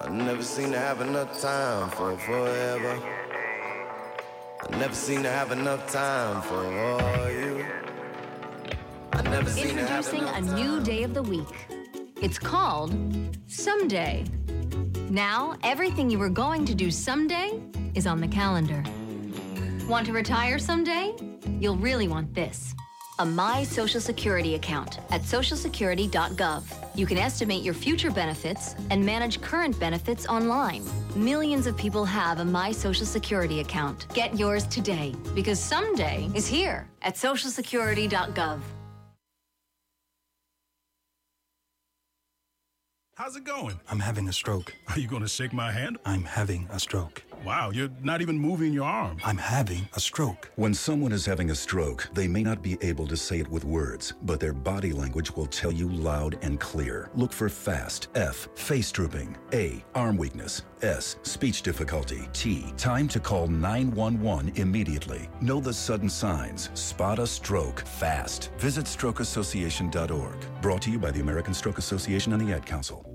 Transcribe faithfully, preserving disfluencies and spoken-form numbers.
I never seem to have enough time for forever. I never seem to have enough time for all you. I never seem to have Introducing enough a time. new day of the week. It's called Someday. Now, everything you were going to do someday is on the calendar. Want to retire someday? You'll really want this. A My Social Security account at social security dot gov. You can estimate your future benefits and manage current benefits online. Millions of people have a My Social Security account. Get yours today, because someday is here at social security dot gov. How's it going? I'm having a stroke. Are you going to shake my hand? I'm having a stroke. Wow, you're not even moving your arm. I'm having a stroke. When someone is having a stroke, they may not be able to say it with words, but their body language will tell you loud and clear. Look for FAST. F, face drooping. A, arm weakness. S, speech difficulty. T, time to call nine one one immediately. Know the sudden signs. Spot a stroke fast. Visit stroke association dot org. Brought to you by the American Stroke Association and the Ad Council.